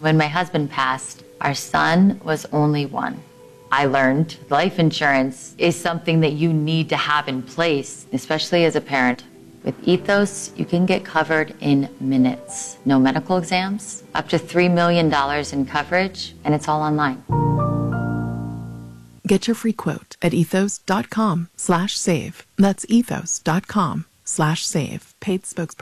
When my husband passed, our son was only one. I learned life insurance is something that you need to have in place, especially as a parent. With Ethos, you can get covered in minutes. No medical exams, up to $3 million in coverage, and it's all online. Get your free quote at ethos.com/save. That's ethos.com/save. Paid spokesperson.